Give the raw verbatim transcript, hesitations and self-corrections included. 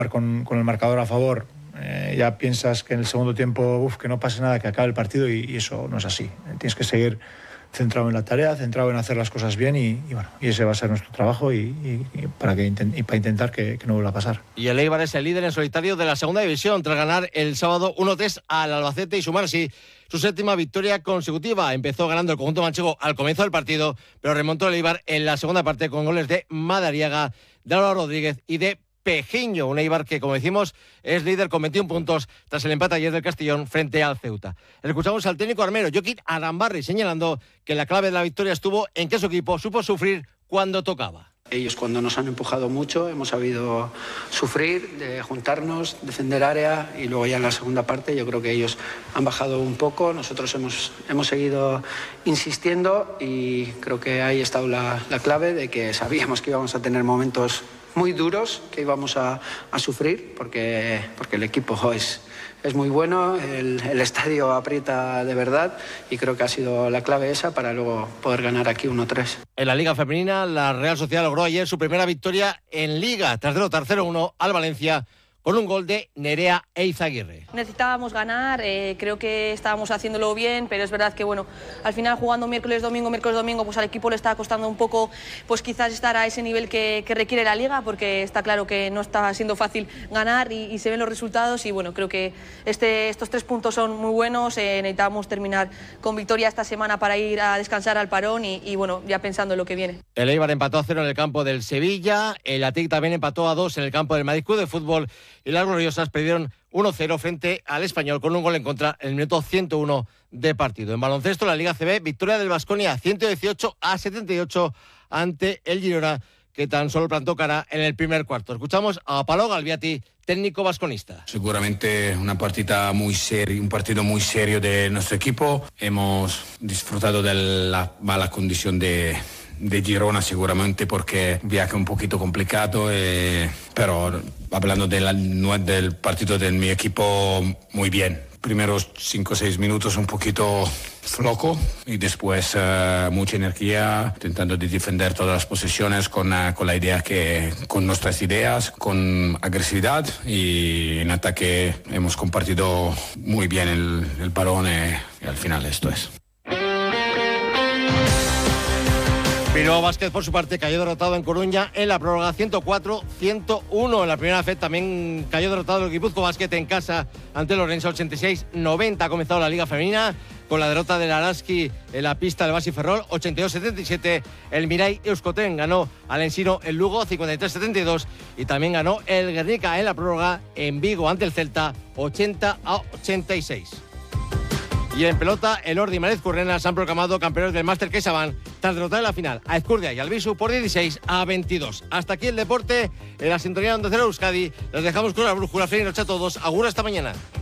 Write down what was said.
con, con el marcador a favor, eh, ya piensas que en el segundo tiempo, uf, que no pase nada, que acabe el partido, y, y eso no es así. Tienes que seguir centrado en la tarea, centrado en hacer las cosas bien, y, y bueno, y ese va a ser nuestro trabajo, y, y, y para que y para intentar que, que no vuelva a pasar. Y el Eibar es el líder en solitario de la segunda división tras ganar el sábado uno tres al Albacete y sumar así su séptima victoria consecutiva. Empezó ganando el conjunto manchego al comienzo del partido, pero remontó el Eibar en la segunda parte con goles de Madariaga, de Álvaro Rodríguez y de Pejiño. Un Eibar que, como decimos, es líder con veintiún puntos tras el empate ayer del Castellón frente al Ceuta. Escuchamos al técnico armero, Jokin Arambarri, señalando que la clave de la victoria estuvo en que su equipo supo sufrir cuando tocaba. Ellos, cuando nos han empujado mucho, hemos sabido sufrir, de juntarnos, defender área, y luego ya en la segunda parte yo creo que ellos han bajado un poco, nosotros hemos, hemos seguido insistiendo, y creo que ahí ha estado la, la clave de que sabíamos que íbamos a tener momentos muy duros, que íbamos a, a sufrir, porque, porque el equipo es, es muy bueno, el, el estadio aprieta de verdad, y creo que ha sido la clave esa para luego poder ganar aquí uno tres. En la Liga Femenina, la Real Sociedad logró ayer su primera victoria en Liga, tras derrotar cero uno al Valencia, con un gol de Nerea Eizaguirre. Necesitábamos ganar, eh, creo que estábamos haciéndolo bien, pero es verdad que bueno, al final jugando miércoles, domingo, miércoles, domingo, pues al equipo le está costando un poco, pues quizás estar a ese nivel que, que requiere la Liga, porque está claro que no está siendo fácil ganar, y, y se ven los resultados, y bueno, creo que este, estos tres puntos son muy buenos. Eh, necesitamos terminar con victoria esta semana para ir a descansar al parón, y, y bueno, ya pensando en lo que viene. El Eibar empató a cero en el campo del Sevilla, el Athletic también empató a dos en el campo del Madrid Club de Fútbol, y las gloriosas perdieron uno cero frente al Español con un gol en contra en el minuto ciento uno de partido. En baloncesto, la Liga A C B, victoria del Baskonia ciento dieciocho a setenta y ocho ante el Girona, que tan solo plantó cara en el primer cuarto. Escuchamos a Paolo Galviati, técnico vasconista. Seguramente una partida muy seria, un partido muy serio de nuestro equipo. Hemos disfrutado de la mala condición de de Girona, seguramente porque viaje un poquito complicado, eh, pero hablando de la, del partido de mi equipo, muy bien. Primeros cinco o seis minutos un poquito flojo, y después uh, mucha energía, intentando de defender todas las posiciones con, uh, con la idea que, con nuestras ideas, con agresividad, y en ataque hemos compartido muy bien el, el balón, eh, y al final esto es. Bilbao Basket, por su parte, cayó derrotado en Coruña en la prórroga ciento cuatro a ciento uno. En la primera fe también cayó derrotado el Guipúzcoa Basket en casa ante el Orense ochenta y seis noventa. Ha comenzado la Liga Femenina con la derrota del Araski en la pista del Basi Ferrol ochenta y dos setenta y siete. El Mirai Euskotren ganó al Ensino el Lugo cincuenta y tres setenta y dos, y también ganó el Guernica en la prórroga en Vigo ante el Celta ochenta a ochenta y seis. Y en pelota, el Ordi y Marez Currena se han proclamado campeones del Máster CaixaBank tras derrotar en la final a Ezcurdia y Albisu por dieciséis a veintidós. Hasta aquí el deporte, en la sintonía de Onda Cero Euskadi. Les dejamos con una brújula. Feliz noche a todos. Agur hasta mañana.